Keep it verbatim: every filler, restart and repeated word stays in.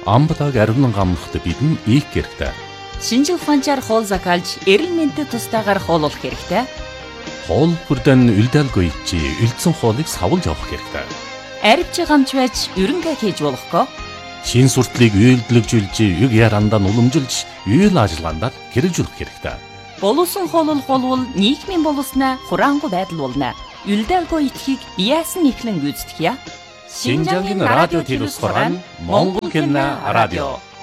Амбатаг ариунан гамнахад бидэн ийх хэрэгтэй. Шинжил ухаанчаар хоол закалж, эрэл мэндэд тустаагаар хооллох хэрэгтэй. Хоол бүрдэн үлдээлгүй чи үлдсэн хоолыг савлж авах хэрэгтэй. Арвч гамч байж ерөнхий хийж болохгүй. Шин суртлыг үйлдэлжүүлж, юг ярандаа уламжилж, үйл ажиллагаанд хэрэгжүүлэх хэрэгтэй. Боловсон хооллох болвол нийгмийн боловсноо хураангуй байдал болно. Үлдээлгүй итгэхийг яасан ихлэн гүйцэтгэе. Шинжангийн радио телевиз хорон Монгол кино радио